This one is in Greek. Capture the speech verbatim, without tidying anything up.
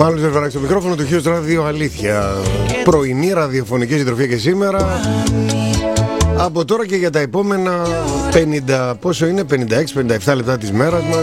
Μάλλον δεν φαράξει το μικρόφωνο του Χιος Ράδιο, αλήθεια. Πρωινή ραδιοφωνική συντροφία και σήμερα. Από τώρα και για τα επόμενα πενήντα, πόσο είναι, πενήντα έξι πενήντα επτά λεπτά της μέρας μας.